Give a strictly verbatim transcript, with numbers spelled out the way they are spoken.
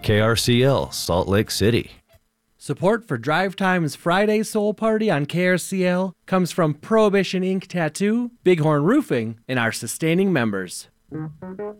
K R C L, Salt Lake City. Support for Drive Time's Friday Soul Party on K R C L comes from Prohibition Ink Tattoo, Bighorn Roofing, and our sustaining members.